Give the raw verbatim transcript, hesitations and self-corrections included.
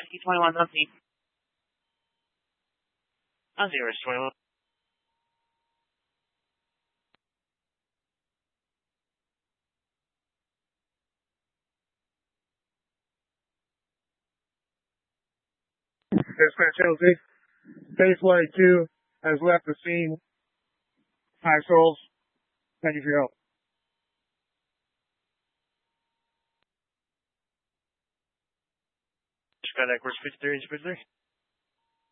Whiskey twenty-one, on scene. On zero, twenty-one. Dispatch L Z. Spaceflight two has left the scene. High souls. Thank you for your help. Skydeck, where's fifty-three, fifty-three?